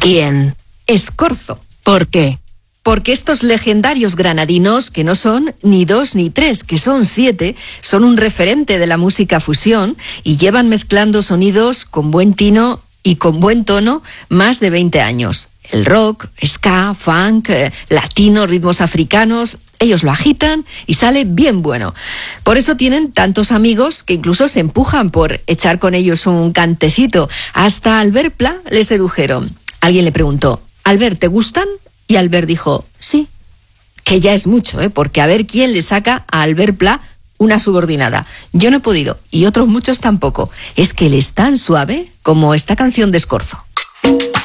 ¿Quién? Escorzo. ¿Por qué? Porque estos legendarios granadinos, que no son ni 2 ni 3, que son 7, son un referente de la música fusión y llevan mezclando sonidos con buen tino y con buen tono más de 20 años. El rock, ska, funk, latino, ritmos africanos, ellos lo agitan y sale bien bueno. Por eso tienen tantos amigos que incluso se empujan por echar con ellos un cantecito. Hasta Albert Pla le sedujeron. Alguien le preguntó, Albert, ¿te gustan? Y Albert dijo, sí. Que ya es mucho, porque a ver quién le saca a Albert Pla una subordinada. Yo no he podido, y otros muchos tampoco. Es que él es tan suave como esta canción de Escorzo.